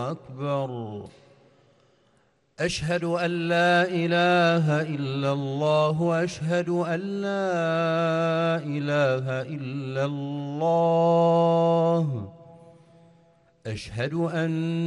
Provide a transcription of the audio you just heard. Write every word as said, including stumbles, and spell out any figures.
أكبر. أشهد أن لا إله إلا الله وأشهد أن لا إله إلا الله. أشهد أن